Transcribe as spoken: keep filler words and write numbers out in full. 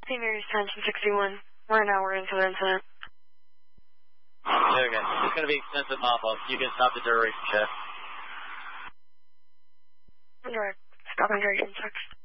Saint Mary's Tension sixty-one. We're an hour into the incident. Okay, it's going to be extensive mop-up. You can stop the duration check. Direct. Stop and duration checks.